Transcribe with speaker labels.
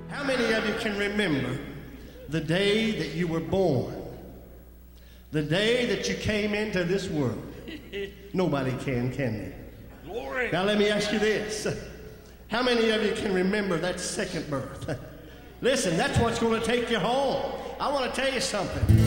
Speaker 1: How many of you can remember the day that you were born? The day that you came into this world? Nobody can they?
Speaker 2: Glory.
Speaker 1: Now let me ask you this. How many of you can remember that second birth? Listen, that's what's going to take you home. I want to tell you something.